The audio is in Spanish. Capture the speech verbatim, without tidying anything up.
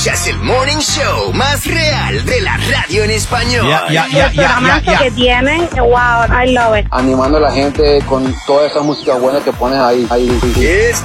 Escuchas el Morning Show más real de la radio en español. Ya, ya, ya, el ya, programazo ya, ya. que tienen, wow, I love it. Animando a la gente con toda esa música buena que pones ahí. ahí. Es